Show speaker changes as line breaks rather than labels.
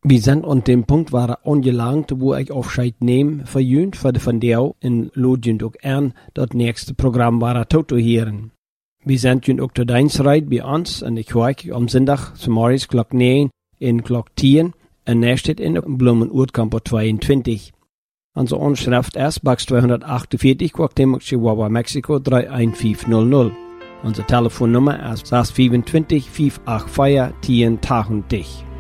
Wir sind an dem Punkt waar angelangt, wo ich Aufscheid nehme für jünt, für de van jou en lodjent ook aan dat nächste Programm waar Toto hören. Wir sind jünt ook tot Dienstreit bei uns und ich hoor am Sonntag zum morgens klok 9 en klok 10 en nächstet in Blumen-Oertkamp 22. Onze Anschrift ist Box 248, Cuauhtémoc, Chihuahua, Mexico 31500. Onze Telefonnummer ist 625 584 1080.